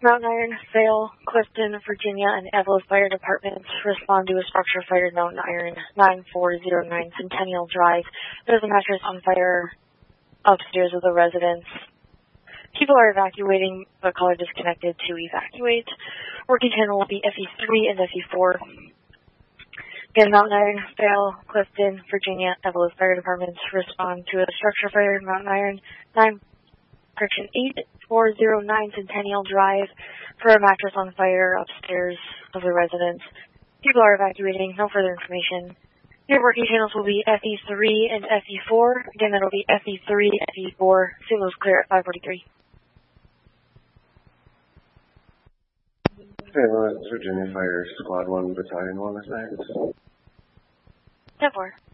Mount Iron, Vale, Clifton, Virginia, and Evelyn Fire Departments respond to a structure fire at Mount Iron, 9409 Centennial Drive. There's a mattress on fire upstairs of the residence. People are evacuating, but caller disconnected to evacuate. Working channel will be FE3 and FE4. Again, Mount Iron, Vale, Clifton, Virginia, Evelyn Fire Departments respond to a structure fire at Mount Iron, 8409 Centennial Drive for a mattress on fire upstairs of the residence. People are evacuating. No further information. Your working channels will be FE3 and FE4. Again, that'll be FE3, FE4. Signals clear at 543. Okay, well, that's Virginia Fire Squad 1, Battalion 1 is next. 10-4.